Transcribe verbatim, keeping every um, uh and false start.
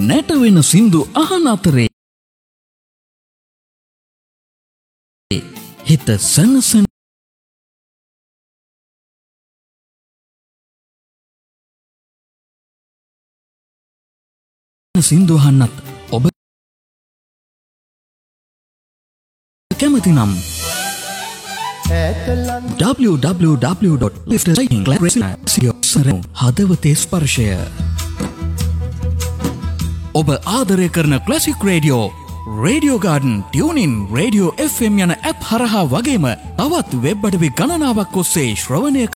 නැටවෙන සින්දු අහන අතරේ හිත සනසන සින්දු අහන්නත් ඔබ කැමති නම් w w w dot හදවතේ ස්පර්ශය ඔබ ආදරය කරන classic radio radio garden tuning radio F M යන ඇප් හරහා වගේම තවත් වෙබ් අඩවි ගණනාවක් ඔස්සේ ශ්‍රවණය